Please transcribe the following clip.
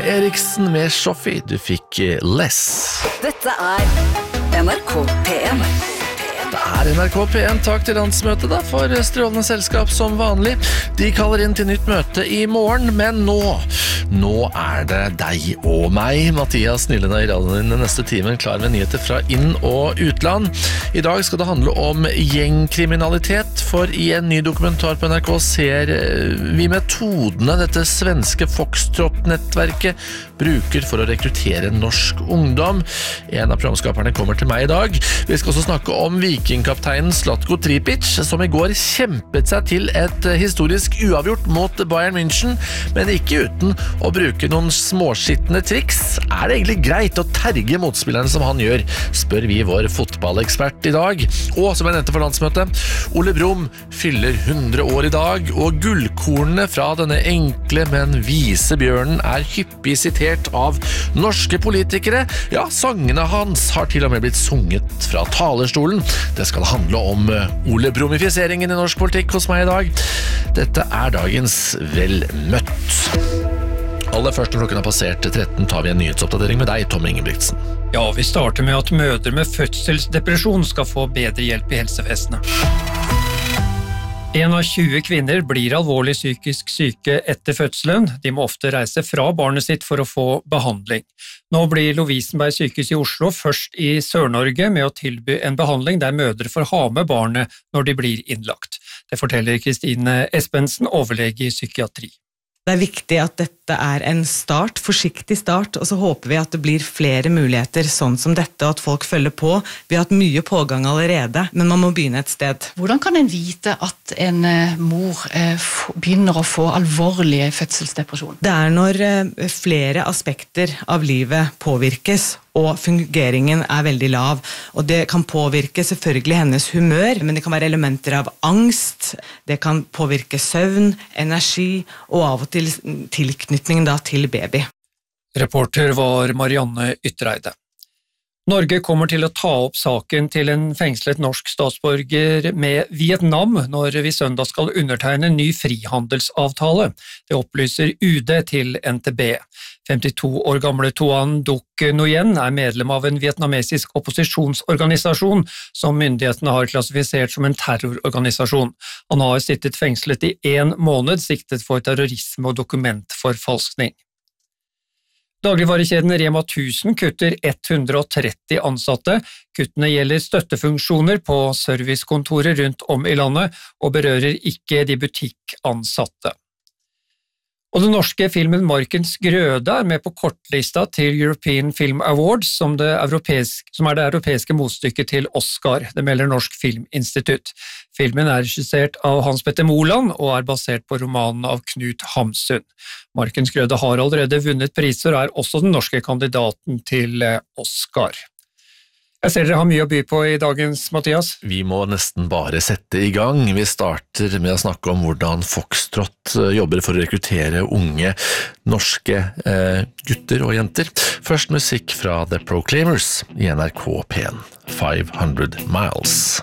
Eriksen med Shoffi. Du fikk Less. Dette NRK P1. Det NRK P1. Takk til landsmøtet da, for strålende selskap som vanlig. De kaller inn til nytt møte i morgen, men nå det deg og meg. Mathias Nylund i radioen din neste timen, klar med nyheter fra inn- og utland. I dag skal det handle om gjengkriminalitet, for i en ny dokumentar på NRK ser vi metodene dette svenske Foxtrot-nettverket bruker for å rekruttere norsk ungdom. En av programskaperne kommer til meg i dag. Vi skal også snakke om vikingkapteinen Zlatko Tripic, som i går kjempet seg til et historisk uavgjort mot Bayern München, men ikke uten å bruke noen småskittende triks. Er det egentlig greit å terge motspillerne som han gjør? Spør vi vår fotballekspert i dag. Og som jeg nevnte for landsmøtet, Ole Brumm fyller 100 år i dag, og gullkornene fra denne enkle, men vise bjørnen er hyppig sitert av norske politikere. Ja, sangene hans har til og med blitt sunget fra talerstolen. Det skal handle om Ole Brummifiseringen i norsk politikk hos meg i dag. Dette er dagens Vel møtt. Aller først når klokken har passert 13 tar vi en nyhetsoppdatering med deg, Tom Ingebrigtsen. Ja, vi starter med at mødre med fødselsdepresjon skal få bedre hjelp i helsevesenet. 1 av 20 kvinner blir alvorlig psykisk syke etter fødselen. De må ofte reise fra barnet sitt for å få behandling. Nå blir Lovisenberg sykehus i Oslo først i Sør-Norge med å tilby en behandling der mødre får ha med barnet når de blir innlagt. Det forteller Kristine Espensen, overlege i psykiatri. Det er viktig at dette er en start, forsiktig start, og så håper vi at det blir flere muligheter sånn som dette, og at folk følger på. Vi har hatt mye pågang allerede, men man må begynne et sted. Hvordan kan en vite at en mor begynner å få alvorlige fødselsdepresjon? Det er når flere aspekter av livet påvirkes, og fungeringen er veldig lav. Og det kan påvirke selvfølgelig hennes humør, men det kan være elementer av angst, det kan påvirke søvn, energi, og av og til tilknytning da til baby. Reporter var Marianne Ytreide. Norge kommer til å ta opp saken til en fengslet norsk statsborger med Vietnam når vi søndag skal undertegne en ny frihandelsavtale. Det opplyser UD til NTB. 52 år gamle Tuan Duc Nguyen er medlem av en vietnamesisk opposisjonsorganisasjon som myndighetene har klassifisert som en terrororganisasjon. Han har sittet fengslet i 1 måned siktet for terrorisme og dokumentforfalskning. Dagligvarekjeden Rema 1000 kutter 130 ansatte. Kuttene gjelder støttefunksjoner på servicekontorer rundt om i landet og berører ikke de butikkansatte. Og den norske filmen Markens Grøde er med på kortlista til European Film Awards, som er det europeiske motstykket til Oscar, det melder Norsk Filminstitutt. Filmen er regissert av Hans Petter Moland og er basert på romanen av Knut Hamsun. Markens Grøde har allerede vunnet priser og er også den norske kandidaten til Oscar. Jeg ser dere har mye å by på i dagens, Mathias. Vi må nesten bare sette i gang. Vi starter med å snakke om hvordan Foxtrot jobber for å rekruttere unge norske gutter og jenter. Først musikk fra The Proclaimers i NRK P1, 500 Miles.